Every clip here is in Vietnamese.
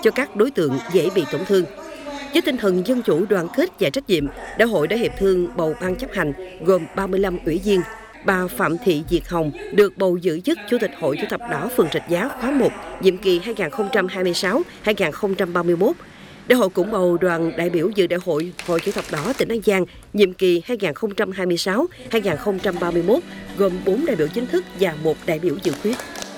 cho các đối tượng dễ bị tổn thương. Với tinh thần dân chủ, đoàn kết và trách nhiệm, Đại hội đã hiệp thương bầu ban chấp hành gồm 35 ủy viên. Bà Phạm Thị Diệt Hồng được bầu giữ chức Chủ tịch Hội Chữ thập đỏ phường Rạch Giá khóa 1, nhiệm kỳ 2026-2031. Đại hội cũng bầu đoàn đại biểu dự Đại hội Hội Chữ thập đỏ tỉnh An Giang, nhiệm kỳ 2026-2031, gồm 4 đại biểu chính thức và 1 đại biểu dự khuyết.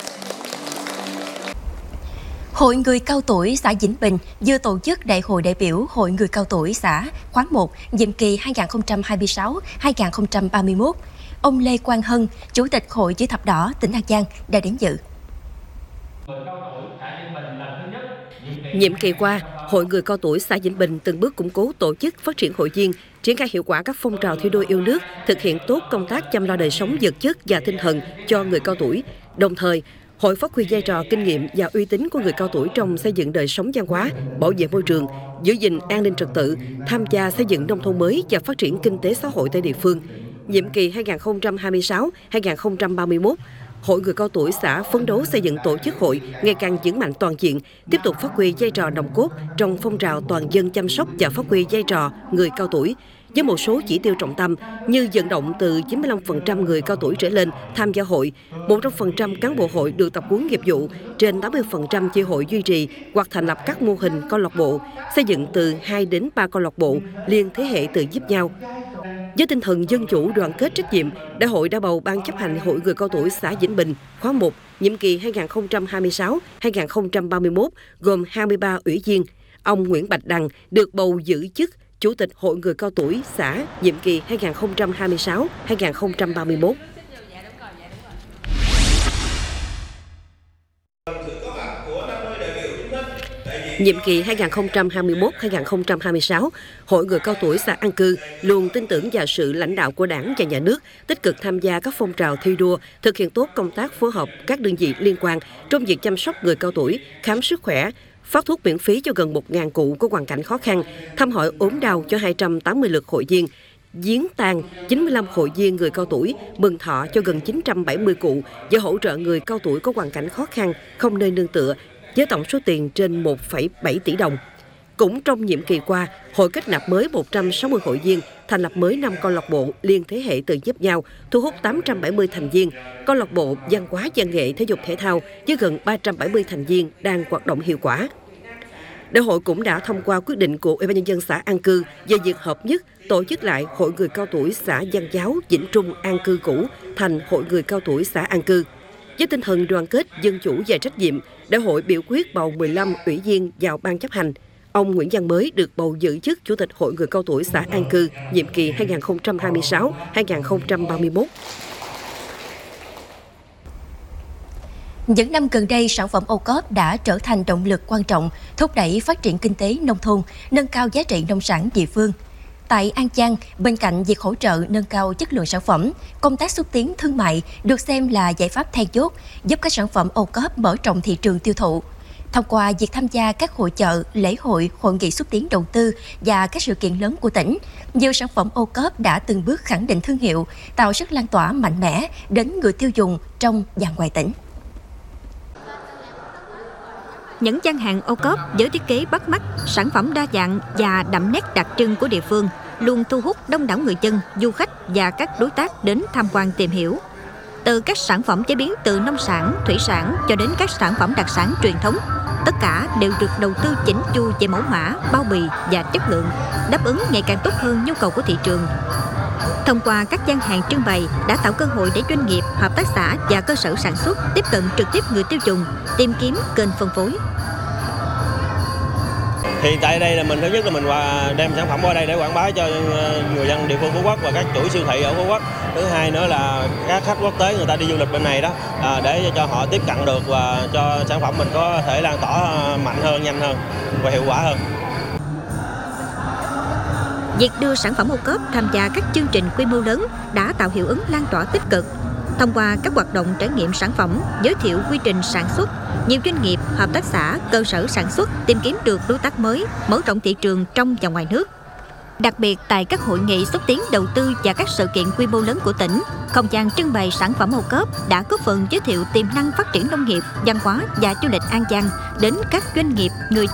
Hội người cao tuổi xã Vĩnh Bình vừa tổ chức Đại hội đại biểu Hội người cao tuổi xã khóa 1, nhiệm kỳ 2026-2031. Ông Lê Quang Hân, Chủ tịch Hội Chữ thập đỏ tỉnh An Giang đã đến dự. Nhiệm kỳ qua, Hội người cao tuổi xã Vĩnh Bình từng bước củng cố tổ chức, phát triển hội viên, triển khai hiệu quả các phong trào thi đua yêu nước, thực hiện tốt công tác chăm lo đời sống vật chất và tinh thần cho người cao tuổi. Đồng thời, Hội phát huy vai trò kinh nghiệm và uy tín của người cao tuổi trong xây dựng đời sống văn hóa, bảo vệ môi trường, giữ gìn an ninh trật tự, tham gia xây dựng nông thôn mới và phát triển kinh tế xã hội tại địa phương. Nhiệm kỳ 2026-2031, Hội người cao tuổi xã phấn đấu xây dựng tổ chức hội ngày càng vững mạnh toàn diện, tiếp tục phát huy vai trò nòng cốt trong phong trào toàn dân chăm sóc và phát huy vai trò người cao tuổi, với một số chỉ tiêu trọng tâm như vận động từ 95% người cao tuổi trở lên tham gia hội, 100% cán bộ hội được tập huấn nghiệp vụ, trên 80% chi hội duy trì hoặc thành lập các mô hình câu lạc bộ, xây dựng từ 2 đến 3 câu lạc bộ liên thế hệ tự giúp nhau. Với tinh thần dân chủ, đoàn kết, trách nhiệm, Đại hội đã bầu Ban chấp hành Hội người cao tuổi xã Vĩnh Bình khóa 1, nhiệm kỳ 2026-2031, gồm 23 ủy viên. Ông Nguyễn Bạch Đằng được bầu giữ chức Chủ tịch Hội người cao tuổi xã, nhiệm kỳ 2026-2031. Nhiệm kỳ 2021-2026, Hội người cao tuổi xã An Cư luôn tin tưởng vào sự lãnh đạo của Đảng và Nhà nước, tích cực tham gia các phong trào thi đua, thực hiện tốt công tác phối hợp các đơn vị liên quan trong việc chăm sóc người cao tuổi, khám sức khỏe, phát thuốc miễn phí cho gần 1.000 cụ có hoàn cảnh khó khăn, thăm hỏi ốm đau cho 280 lượt hội viên, viếng tang 95 hội viên người cao tuổi, mừng thọ cho gần 970 cụ và hỗ trợ người cao tuổi có hoàn cảnh khó khăn, không nơi nương tựa, với tổng số tiền trên 1,7 tỷ đồng. Cũng trong nhiệm kỳ qua, Hội kết nạp mới 160 hội viên, thành lập mới 5 câu lạc bộ liên thế hệ tự giúp nhau, thu hút 870 thành viên, câu lạc bộ văn hóa văn nghệ thể dục thể thao với gần 370 thành viên đang hoạt động hiệu quả. Đại hội cũng đã thông qua quyết định của Ủy ban nhân dân xã An Cư về việc hợp nhất tổ chức lại Hội người cao tuổi xã Văn Giáo, Vĩnh Trung, An Cư cũ thành Hội người cao tuổi xã An Cư. Với tinh thần đoàn kết, dân chủ và trách nhiệm, Đại hội biểu quyết bầu 15 ủy viên vào ban chấp hành. Ông Nguyễn Văn Mới được bầu giữ chức Chủ tịch Hội người cao tuổi xã An Cư, nhiệm kỳ 2026-2031. Những năm gần đây, sản phẩm ô cốp đã trở thành động lực quan trọng thúc đẩy phát triển kinh tế nông thôn, nâng cao giá trị nông sản địa phương. Tại An Giang, bên cạnh việc hỗ trợ nâng cao chất lượng sản phẩm, công tác xúc tiến thương mại được xem là giải pháp then chốt giúp các sản phẩm ô cốp mở rộng thị trường tiêu thụ. Thông qua việc tham gia các hội chợ, lễ hội, hội nghị xúc tiến đầu tư và các sự kiện lớn của tỉnh, nhiều sản phẩm ô cốp đã từng bước khẳng định thương hiệu, tạo sức lan tỏa mạnh mẽ đến người tiêu dùng trong và ngoài tỉnh. Những gian hàng ô cốp với thiết kế bắt mắt, sản phẩm đa dạng và đậm nét đặc trưng của địa phương luôn thu hút đông đảo người dân, du khách và các đối tác đến tham quan tìm hiểu. Từ các sản phẩm chế biến từ nông sản, thủy sản cho đến các sản phẩm đặc sản truyền thống, tất cả đều được đầu tư chỉnh chu về mẫu mã, bao bì và chất lượng, đáp ứng ngày càng tốt hơn nhu cầu của thị trường. Thông qua các gian hàng trưng bày đã tạo cơ hội để doanh nghiệp, hợp tác xã và cơ sở sản xuất tiếp cận trực tiếp người tiêu dùng, tìm kiếm kênh phân phối. Hiện tại đây là mình thứ nhất là mình đem sản phẩm qua đây để quảng bá cho người dân địa phương Phú Quốc và các chuỗi siêu thị ở Phú Quốc. Thứ hai nữa là các khách quốc tế người ta đi du lịch bên này đó, để cho họ tiếp cận được và cho sản phẩm mình có thể lan tỏa mạnh hơn, nhanh hơn và hiệu quả hơn. Việc đưa sản phẩm ô cốp tham gia các chương trình quy mô lớn đã tạo hiệu ứng lan tỏa tích cực. Thông qua các hoạt động trải nghiệm sản phẩm, giới thiệu quy trình sản xuất, nhiều doanh nghiệp, hợp tác xã, cơ sở sản xuất tìm kiếm được đối tác mới, mở rộng thị trường trong và ngoài nước. Đặc biệt tại các hội nghị xúc tiến đầu tư và các sự kiện quy mô lớn của tỉnh, không gian trưng bày sản phẩm ô cốp đã góp phần giới thiệu tiềm năng phát triển nông nghiệp, văn hóa và du lịch An Giang đến các doanh nghiệp, người